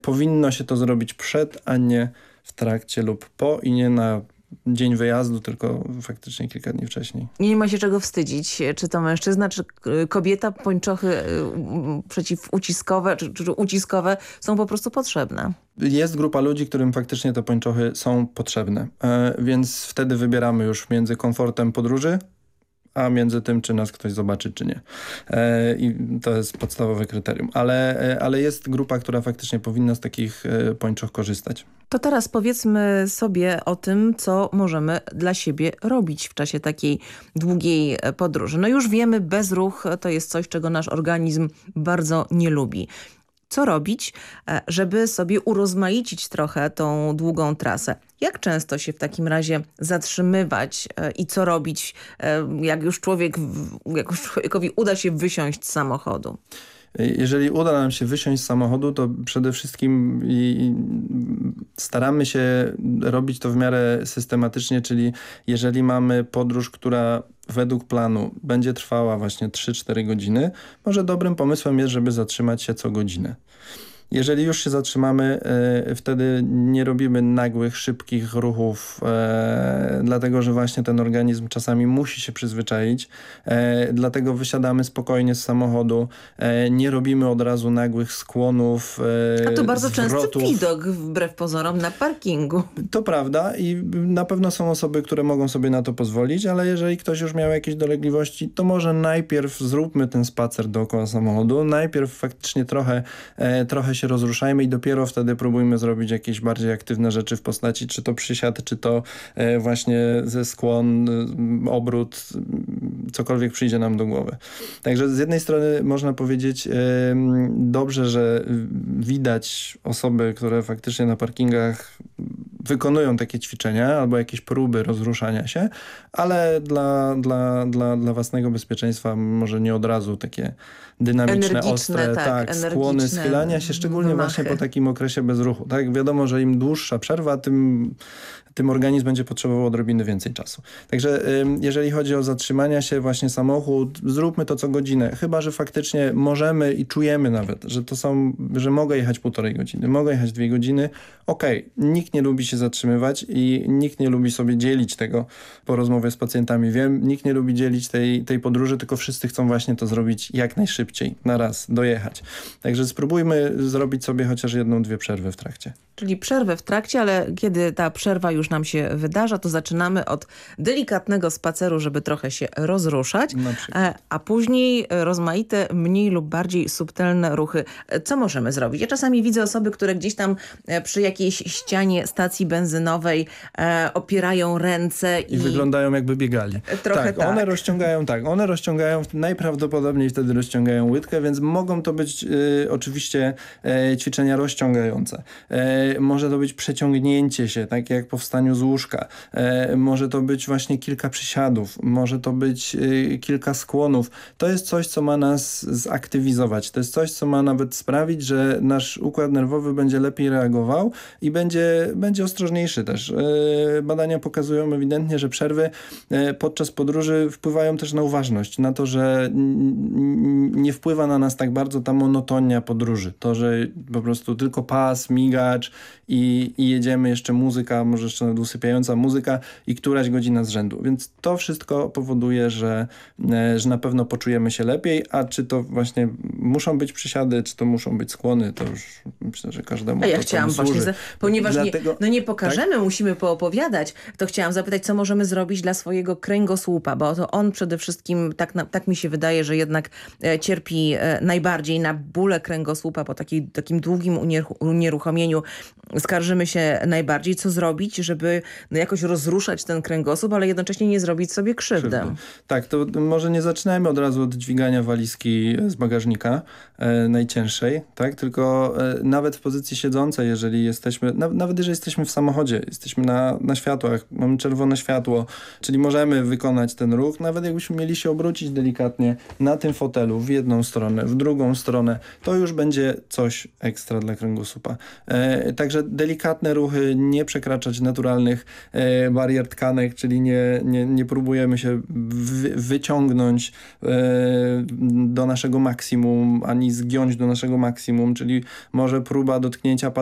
Powinno się to zrobić przed, a nie w trakcie lub po i nie na dzień wyjazdu, tylko faktycznie kilka dni wcześniej. I nie ma się czego wstydzić, czy to mężczyzna, czy kobieta. Pończochy przeciwuciskowe czy uciskowe są po prostu potrzebne. Jest grupa ludzi, którym faktycznie te pończochy są potrzebne, więc wtedy wybieramy już między komfortem podróży, a między tym, czy nas ktoś zobaczy, czy nie. I to jest podstawowe kryterium. Ale jest grupa, która faktycznie powinna z takich pończoch korzystać. To teraz powiedzmy sobie o tym, co możemy dla siebie robić w czasie takiej długiej podróży. No już wiemy, bezruch to jest coś, czego nasz organizm bardzo nie lubi. Co robić, żeby sobie urozmaicić trochę tą długą trasę? Jak często się w takim razie zatrzymywać i co robić, jak już człowiekowi uda się wysiąść z samochodu? Jeżeli uda nam się wysiąść z samochodu, to przede wszystkim staramy się robić to w miarę systematycznie, czyli jeżeli mamy podróż, która według planu będzie trwała właśnie 3-4 godziny, może dobrym pomysłem jest, żeby zatrzymać się co godzinę. Jeżeli już się zatrzymamy, wtedy nie robimy nagłych, szybkich ruchów, dlatego że właśnie ten organizm czasami musi się przyzwyczaić. Dlatego wysiadamy spokojnie z samochodu, nie robimy od razu nagłych skłonów, A to bardzo zwrotów. częsty widok, wbrew pozorom, na parkingu. To prawda i na pewno są osoby, które mogą sobie na to pozwolić, ale jeżeli ktoś już miał jakieś dolegliwości, to może najpierw zróbmy ten spacer dookoła samochodu, najpierw faktycznie trochę się rozruszajmy i dopiero wtedy próbujmy zrobić jakieś bardziej aktywne rzeczy w postaci, czy to przysiad, czy to właśnie ze skłon, obrót, cokolwiek przyjdzie nam do głowy. Także z jednej strony można powiedzieć dobrze, że widać osoby, które faktycznie na parkingach wykonują takie ćwiczenia albo jakieś próby rozruszania się, ale dla własnego bezpieczeństwa może nie od razu takie dynamiczne, ostre, skłony schylania się, szczególnie wymachy. właśnie po takim okresie bezruchu. Tak, wiadomo, że im dłuższa przerwa, tym organizm będzie potrzebował odrobiny więcej czasu. Także jeżeli chodzi o zatrzymania się, właśnie samochód, zróbmy to co godzinę. Chyba że faktycznie możemy i czujemy nawet, że mogę jechać 1,5 godziny, mogę jechać 2 godziny. Okej, nikt nie lubi się zatrzymywać i nikt nie lubi sobie dzielić tego po rozmowie z pacjentami. Wiem, nikt nie lubi dzielić tej podróży, tylko wszyscy chcą właśnie to zrobić jak najszybciej, na raz, dojechać. Także spróbujmy zrobić sobie chociaż 1-2 przerwy w trakcie. Czyli przerwę w trakcie, ale kiedy ta przerwa już nam się wydarza, to zaczynamy od delikatnego spaceru, żeby trochę się rozruszać, a później rozmaite, mniej lub bardziej subtelne ruchy. Co możemy zrobić? Ja czasami widzę osoby, które gdzieś tam przy jakiejś ścianie stacji benzynowej opierają ręce i wyglądają jakby biegali. Trochę tak. One rozciągają, najprawdopodobniej wtedy rozciągają łydkę, więc mogą to być oczywiście ćwiczenia rozciągające. Może to być przeciągnięcie się, takie jak po wstaniu z łóżka. Może to być właśnie kilka przysiadów. Może to być kilka skłonów. To jest coś, co ma nas zaktywizować. To jest coś, co ma nawet sprawić, że nasz układ nerwowy będzie lepiej reagował i będzie ostrożniejszy też. Badania pokazują ewidentnie, że przerwy podczas podróży wpływają też na uważność. Na to, że nie wpływa na nas tak bardzo ta monotonia podróży. To, że po prostu tylko pas, migacz i jedziemy, jeszcze muzyka, może jeszcze nawet usypiająca muzyka i któraś godzina z rzędu. Więc to wszystko powoduje, że na pewno poczujemy się lepiej, a czy to właśnie muszą być przysiady, czy to muszą być skłony, to już myślę, że każdemu ja to chciałam właśnie, ponieważ nie pokażemy, tak? Musimy poopowiadać, to chciałam zapytać, co możemy zrobić dla swojego kręgosłupa, bo to on przede wszystkim, tak mi się wydaje, że jednak cierpi najbardziej na bóle kręgosłupa po takim długim unieruchomieniu. Skarżymy się najbardziej. Co zrobić, żeby jakoś rozruszać ten kręgosłup, ale jednocześnie nie zrobić sobie krzywdę. Tak, to może nie zaczynajmy od razu od dźwigania walizki z bagażnika najcięższej, tak? Tylko nawet w pozycji siedzącej, jeżeli jesteśmy, nawet jeżeli jesteśmy w w samochodzie, jesteśmy na światłach, mamy czerwone światło, czyli możemy wykonać ten ruch, nawet jakbyśmy mieli się obrócić delikatnie na tym fotelu w jedną stronę, w drugą stronę, to już będzie coś ekstra dla kręgosłupa. Także delikatne ruchy, nie przekraczać naturalnych barier tkanek, czyli nie próbujemy się wyciągnąć do naszego maksimum, ani zgiąć do naszego maksimum, czyli może próba dotknięcia